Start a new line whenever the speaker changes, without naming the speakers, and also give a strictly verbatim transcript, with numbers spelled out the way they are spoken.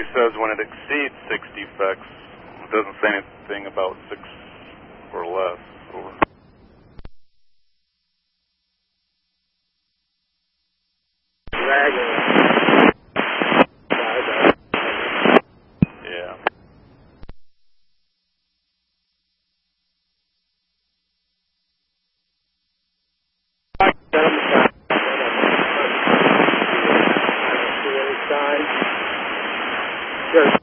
He says when it exceeds six defects, it doesn't say anything about six or less. Over. Yeah.
Sure.